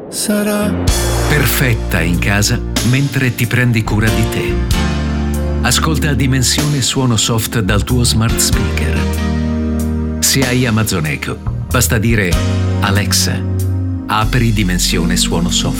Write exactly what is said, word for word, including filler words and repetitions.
sarà perfetta in casa mentre ti prendi cura di te. Ascolta Dimensione Suono Soft dal tuo smart speaker. Se hai Amazon Echo, basta dire Alexa, apri Dimensione Suono Soft.